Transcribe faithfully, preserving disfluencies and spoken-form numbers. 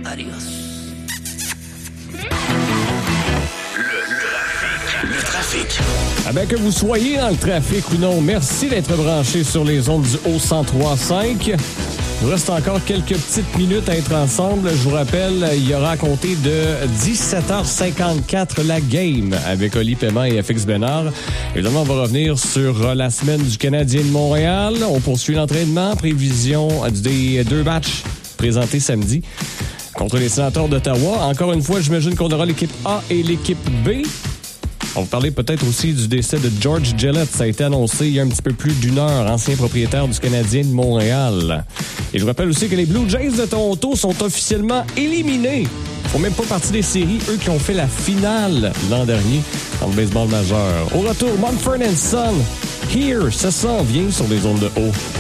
Adios. Le trafic. Ah ben que vous soyez dans le trafic ou non, merci d'être branchés sur les ondes du haut cent trois cinq. Il nous reste encore quelques petites minutes à être ensemble. Je vous rappelle, il y aura à compter de dix-sept heures cinquante-quatre la game avec Oli Paiement et F X Bénard. Évidemment, on va revenir sur la semaine du Canadien de Montréal. On poursuit l'entraînement, prévision des deux matchs présentés samedi contre les Sénateurs d'Ottawa. Encore une fois, j'imagine qu'on aura l'équipe A et l'équipe B. On va parler peut-être aussi du décès de George Gillett. Ça a été annoncé il y a un petit peu plus d'une heure, ancien propriétaire du Canadien de Montréal. Et je vous rappelle aussi que les Blue Jays de Toronto sont officiellement éliminés. Ils font même pas partie des séries, eux qui ont fait la finale l'an dernier dans le baseball majeur. Au retour, Mumford and Son, Here, ça s'en vient sur les ondes de haut.